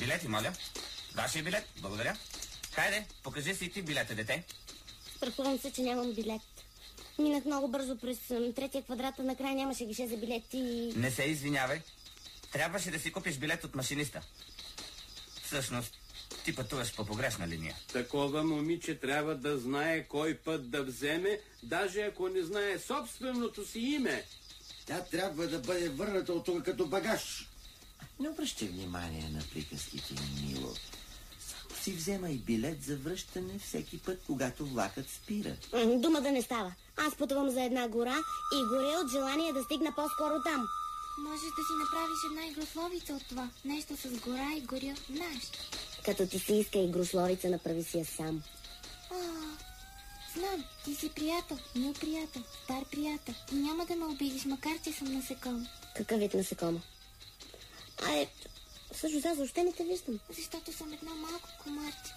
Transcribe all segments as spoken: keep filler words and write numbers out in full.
Билети, моля. Вашия билет, благодаря. Хайде, покажи си ти билета, дете. Страхувам се, че нямам билет. Минах много бързо през третия квадрат, а накрая нямаше гише за билети и... Не се извинявай. Трябваше да си купиш билет от машиниста. Всъщност, ти пътуваш по погрешна линия. Такова момиче трябва да знае кой път да вземе, даже ако не знае собственото си име. Тя трябва да бъде върната от тук като багаж. Не обръщай внимание на приказките ми, мило. Само си вземай билет за връщане всеки път, когато влакът спира. Дума да не става. Аз пътувам за една гора и горе от желание да стигна по-скоро там. Можеш да си направиш една игрословица от това. Нещо с гора и горя, знаеш. Като ти си иска игрословица, направи си я сам. А, знам, ти си приятел, мил приятел, стар приятел. И няма да ме обидиш, макар че съм насекомо. Какъв вид насекомо? А е, всъщност аз въобще не те виждам. Защото съм едно малко комарче.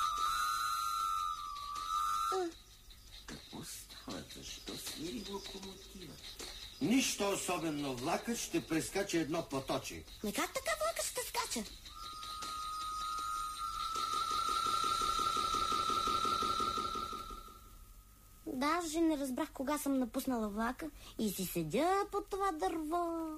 А. Какво става? Защо свири локомотива? Нищо особено, влакът ще прескача едно поточе. Не как така влакът ще скача? Даже не разбрах кога съм напуснала влака и си седя под това дърво.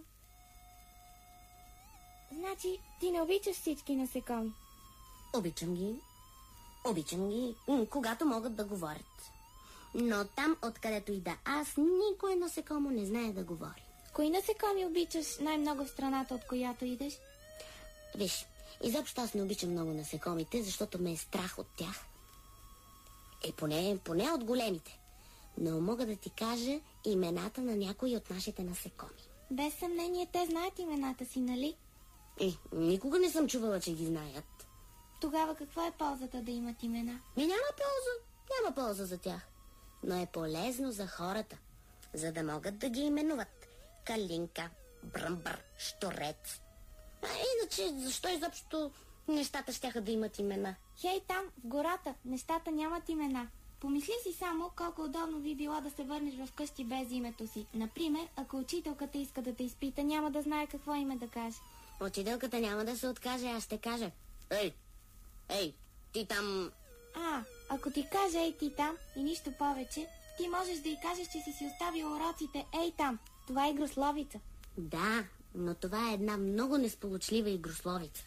Значи, ти не обичаш всички насекоми? Обичам ги. Обичам ги, когато могат да говорят. Но там, откъдето и да аз, никой насекомо не знае да говори. Кои насекоми обичаш най-много в страната, от която идеш? Виж, изобщо аз не обичам много насекомите, защото ме е страх от тях. Е, поне, поне от големите. Но мога да ти кажа имената на някои от нашите насекоми. Без съмнение, те знаят имената си, нали? Е, никога не съм чувала, че ги знаят. Тогава каква е ползата да имат имена? Ми няма полза. Няма полза за тях. Но е полезно за хората, за да могат да ги именуват. Калинка, бръмбър, щорец. А иначе, защо изобщо нещата щяха да имат имена? Хей, там, в гората, нещата нямат имена. Помисли си само колко удобно би било да се върнеш в къщи без името си. Например, ако учителката иска да те изпита, няма да знае какво име да каже. Учителката няма да се откаже, аз ще кажа. Ей, ей, ти там... А, ако ти каже ей ти там и нищо повече, ти можеш да й кажеш, че си си оставил уроците ей там. Това е игрословица. Да, но това е една много несполучлива игрословица.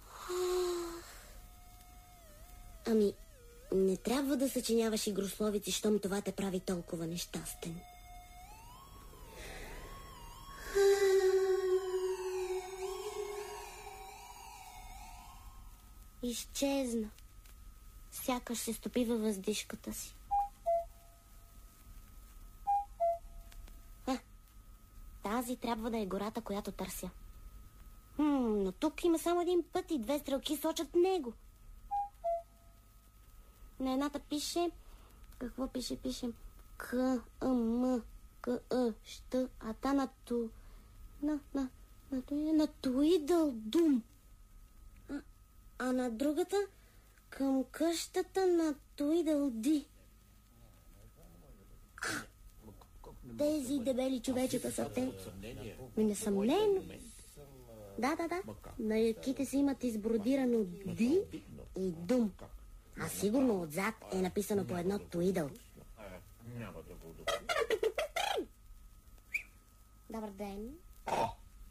Ами, не трябва да съчиняваш игрословици, щом това те прави толкова нещастен. Изчезна. Сякаш се стопи във въздишката си. А, тази трябва да е гората, която търся. Хм, но тук има само един път и две стрелки сочат него. На едната пише... Какво пише? Пише... К, А, М, К, А, Щ, а та на ту... На, на, на, на, на Туидъл Дум. А, а на другата... Към къщата на Туидъл Ди. Тези дебели човечета са те. Ми несъмнено. Да, да, да. На яките си имат избродирано Ди и Дум. А сигурно отзад е написано по едно Туидъл. Добър ден. О!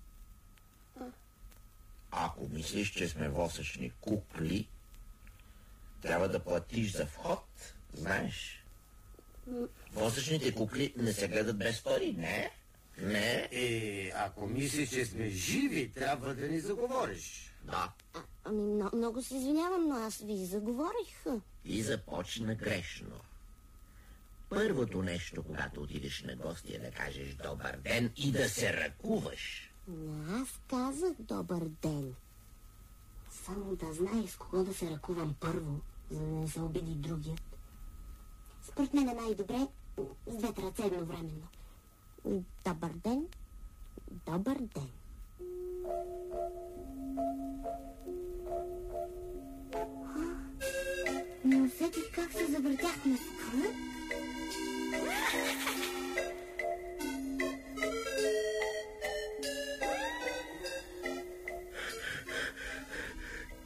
Ако мислиш, че сме восъчни кукли, трябва да платиш за вход, знаеш. Восъчните кукли не се гледат без пари, не? Не? Е, ако мислиш, че сме живи, трябва да ни заговориш. Да. А, ами, много, много се извинявам, но аз ви заговорих. И започна грешно. Първото нещо, когато отидеш на гости, е да кажеш добър ден и да се ръкуваш. Но аз казах добър ден. Само да знае с кого да се ръкувам първо, за да не се обиди другият. Според мен е най-добре с двете ръце едновременно. Добър ден, добър ден. Не усетих как се завъртях на скръп.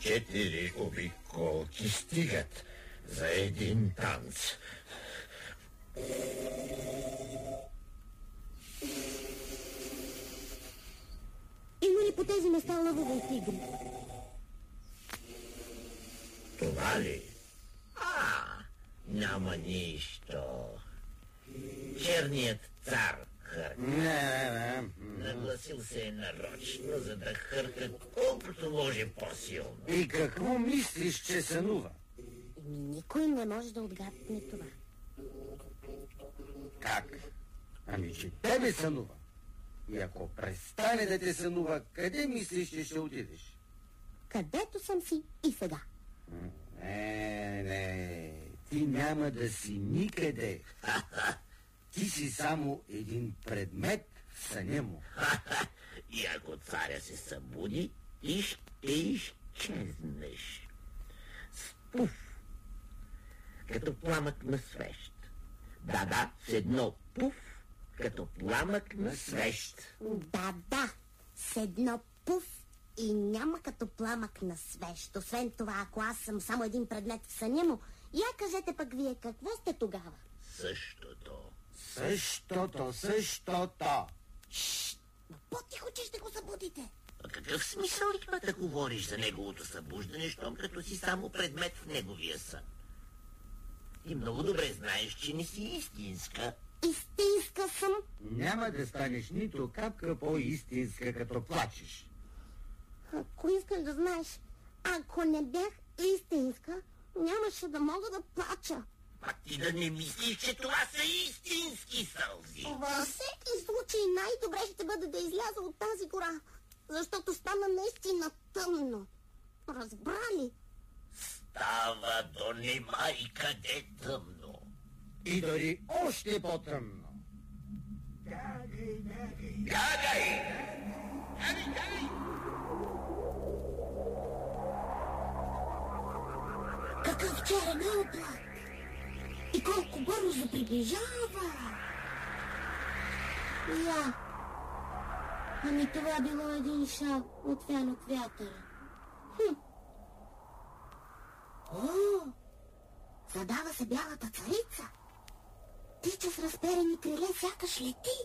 четири обиколки стигат за един танц. Има ли по тези места лъвове и тигри? Това ли? А, няма нищо. Черният цар хърка. Не, не, не. Нагласил се е нарочно, за да хърка колкото може по-силно. И какво мислиш, че сънува? Еми, никой не може да отгадне това. Как? Ами, че тебе сънува. И ако престане да те сънува, къде мислиш, че ще отидеш? Където съм си и сега. Не, не, ти няма да си никъде. Ти си само един предмет в съня му. И ако царя се събуди, ти ще изчезнеш. Спуф, като пламък на свещ. Да-да, с едно пуф, като пламък на свещ. Да, да, с едно пуф и няма като пламък на свещ. Освен това, ако аз съм само един предмет в съня му, я кажете пък вие, какво сте тогава? Същото. Същото, същото. Шшт, но по-тихо, че ще го събудите. А какъв смисъл има да говориш за неговото събуждане, щом като си само предмет в неговия сън? Ти много добре знаеш, че не си истинска. Истинска съм. Няма да станеш нито капка по-истинска, като плачеш. Ако искаш да знаеш, ако не бях истинска, нямаше да мога да плача. Пак ти да не мислиш, че това са истински сълзи. Във всеки случай най-добре ще бъде да изляза от тази гора, защото стана наистина тъмно. Разбрали? Става до нема и къде тъмно. И дори още по-тъмно. Бягай! Бягай, бягай! Какъв черен облак! И колко бързо приближава! Я! Ами това било един шал, отвян от вятъра. Хм. О! Задава се бялата царица. Тича с разперени криле, сякаш лети.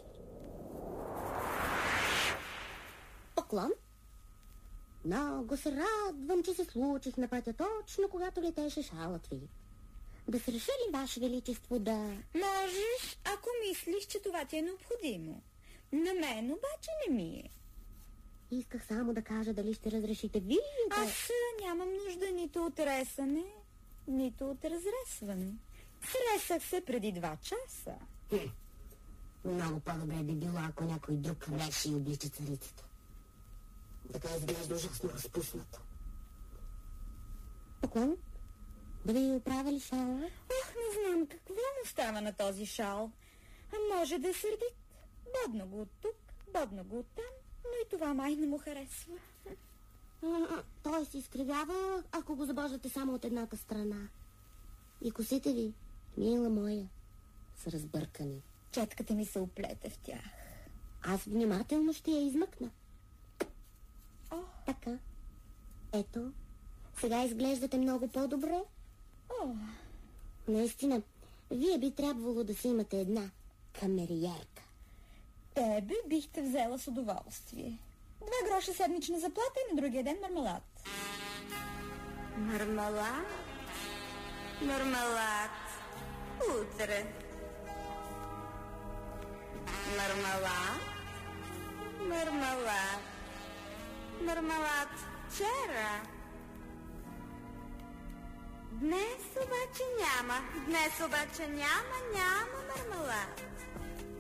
Поклон. Много се радвам, че се случих на пътя точно, когато летеше шалът ви. Да се реши ли, Ваше Величество, да... Можеш, ако мислиш, че това ти е необходимо. На мен обаче не ми е. Исках само да кажа дали ще разрешите вие да... Аз нямам нужда нито от ресане, нито от разресване. Сресах се преди два часа. Хм. Много по-добре би било, ако някой друг реши и облича царицата. Така изглежда ужасно разпусната. Поклон? Да ви оправя ли шала? Ох, не знам какво му става на този шал. А може да е сърдит. Бодна го от тук, бодна го от там, но и това май не му харесва. Той се изкривява, ако го забождате само от едната страна. И косите ви, мила моя, са разбъркани. Четката ми се оплете в тях. Аз внимателно ще я измъкна. О, така. Ето, сега изглеждате много по-добре. О, наистина, вие би трябвало да си имате една камериерка. Тебе бихте взела с удоволствие. Два гроша седмична заплата и на другия ден мармелад. Мармелад? Мармелад. Утре. Мармелад? Мармелад. Мармелад вчера. Днес обаче няма. Днес обаче няма, няма мармелад.